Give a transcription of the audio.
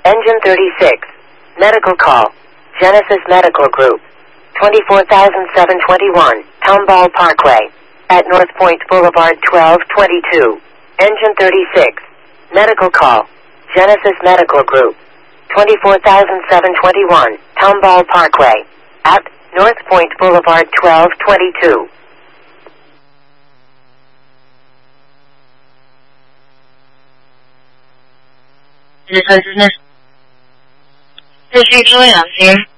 Engine 36. Medical call. Genesis Medical Group. 24,721, Tomball Parkway. At North Point Boulevard 1222. Engine 36. Medical call. Genesis Medical Group. 24,721, Tomball Parkway. At North Point Boulevard 1222. 继续收养型。